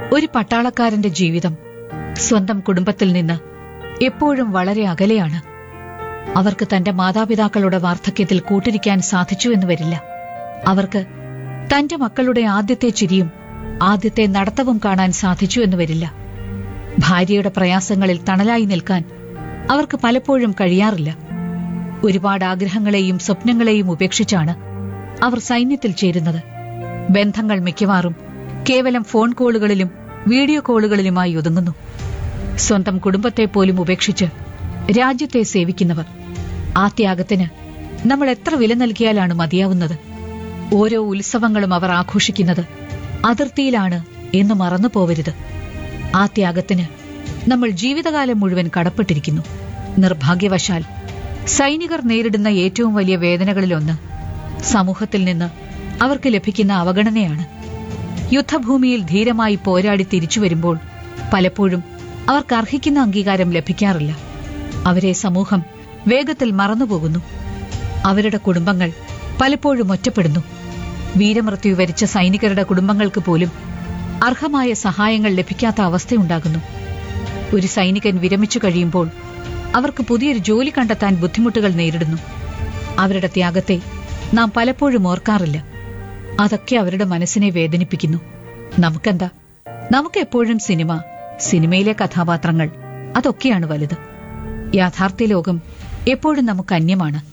ഒരു പട്ടാളക്കാരന്റെ ജീവിതം സ്വന്തം കുടുംബത്തിൽ നിന്ന് എപ്പോഴും വളരെ അകലെയാണ്. അവർക്ക് തന്റെ മാതാപിതാക്കളുടെ വാർദ്ധക്യത്തിൽ കൂട്ടിരിക്കാൻ സാധിച്ചു എന്ന് വരില്ല. അവർക്ക് തന്റെ മക്കളുടെ ആദ്യത്തെ ചിരിയും ആദ്യത്തെ നടത്തവും കാണാൻ സാധിച്ചു എന്ന് വരില്ല. ഭാര്യയുടെ പ്രയാസങ്ങളിൽ തണലായി നിൽക്കാൻ അവർക്ക് പലപ്പോഴും കഴിയാറില്ല. ഒരുപാട് ആഗ്രഹങ്ങളെയും സ്വപ്നങ്ങളെയും ഉപേക്ഷിച്ചാണ് അവർ സൈന്യത്തിൽ ചേരുന്നത്. ബന്ധങ്ങൾ മിക്കവാറും കേവലം ഫോൺ കോളുകളിലും വീഡിയോ കോളുകളിലുമായി ഒതുങ്ങുന്നു. സ്വന്തം കുടുംബത്തെ പോലും ഉപേക്ഷിച്ച് രാജ്യത്തെ സേവിക്കുന്നവർ. ആ ത്യാഗത്തിന് നമ്മൾ എത്ര വില നൽകിയാലാണ് മതിയാവുന്നത്? ഓരോ ഉത്സവങ്ങളും അവർ ആഘോഷിക്കുന്നത് അതിർത്തിയിലാണ് എന്ന് മറന്നു പോവരുത്. ആ ത്യാഗത്തിന് നമ്മൾ ജീവിതകാലം മുഴുവൻ കടപ്പെട്ടിരിക്കുന്നു. നിർഭാഗ്യവശാൽ സൈനികർ നേരിടുന്ന ഏറ്റവും വലിയ വേദനകളിലൊന്ന് സമൂഹത്തിൽ നിന്ന് അവർക്ക് ലഭിക്കുന്ന അവഗണനയാണ്. യുദ്ധഭൂമിയിൽ ധീരമായി പോരാടി തിരിച്ചു വരുമ്പോൾ പലപ്പോഴും അവർക്ക് അർഹിക്കുന്ന അംഗീകാരം ലഭിക്കാറില്ല. അവരെ സമൂഹം വേഗത്തിൽ മറന്നുപോകുന്നു. അവരുടെ കുടുംബങ്ങൾ പലപ്പോഴും ഒറ്റപ്പെടുന്നു. വീരമൃത്യു വരിച്ച സൈനികരുടെ കുടുംബങ്ങൾക്ക് പോലും അർഹമായ സഹായങ്ങൾ ലഭിക്കാത്ത അവസ്ഥയുണ്ടാകുന്നു. ഒരു സൈനികൻ വിരമിച്ചു കഴിയുമ്പോൾ അവർക്ക് പുതിയൊരു ജോലി കണ്ടെത്താൻ ബുദ്ധിമുട്ടുകൾ നേരിടുന്നു. അവരുടെ ത്യാഗത്തെ നാം പലപ്പോഴും ഓർക്കാറില്ല. അതൊക്കെ അവരുടെ മനസ്സിനെ വേദനിപ്പിക്കുന്നു. നമുക്കെന്താ? നമുക്കെപ്പോഴും സിനിമ, സിനിമയിലെ കഥാപാത്രങ്ങൾ, അതൊക്കെയാണ് വലുത്. യാഥാർത്ഥ്യ ലോകം എപ്പോഴും നമുക്ക് അന്യമാണ്.